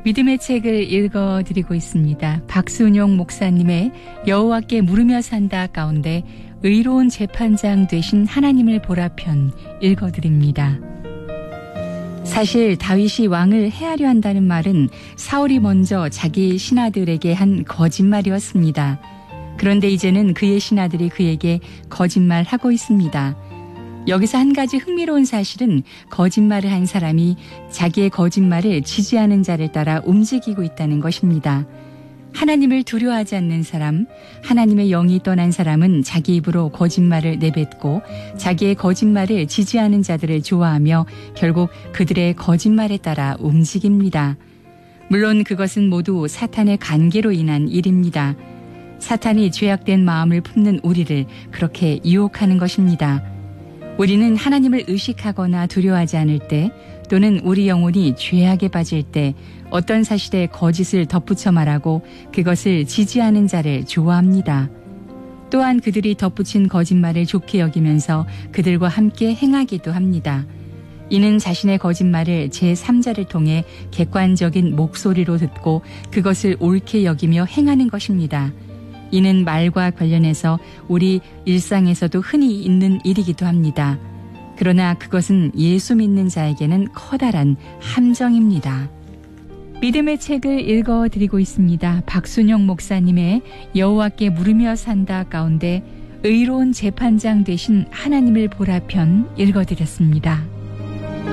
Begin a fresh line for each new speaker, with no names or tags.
믿음의 책을 읽어드리고 있습니다. 박순용 목사님의 여호와께 물으며 산다 가운데 의로운 재판장 되신 하나님을 보라 편 읽어드립니다. 사실 다윗이 왕을 해하려 한다는 말은 사울이 먼저 자기 신하들에게 한 거짓말이었습니다. 그런데 이제는 그의 신하들이 그에게 거짓말하고 있습니다. 여기서 한 가지 흥미로운 사실은 거짓말을 한 사람이 자기의 거짓말을 지지하는 자를 따라 움직이고 있다는 것입니다. 하나님을 두려워하지 않는 사람, 하나님의 영이 떠난 사람은 자기 입으로 거짓말을 내뱉고 자기의 거짓말을 지지하는 자들을 좋아하며 결국 그들의 거짓말에 따라 움직입니다. 물론 그것은 모두 사탄의 관계로 인한 일입니다. 사탄이 죄악된 마음을 품는 우리를 그렇게 유혹하는 것입니다. 우리는 하나님을 의식하거나 두려워하지 않을 때 또는 우리 영혼이 죄악에 빠질 때 어떤 사실에 거짓을 덧붙여 말하고 그것을 지지하는 자를 좋아합니다. 또한 그들이 덧붙인 거짓말을 좋게 여기면서 그들과 함께 행하기도 합니다. 이는 자신의 거짓말을 제3자를 통해 객관적인 목소리로 듣고 그것을 옳게 여기며 행하는 것입니다. 이는 말과 관련해서 우리 일상에서도 흔히 있는 일이기도 합니다. 그러나 그것은 예수 믿는 자에게는 커다란 함정입니다. 믿음의 책을 읽어드리고 있습니다. 박순영 목사님의 여호와께 물으며 산다 가운데 의로운 재판장 되신 하나님을 보라 편 읽어드렸습니다.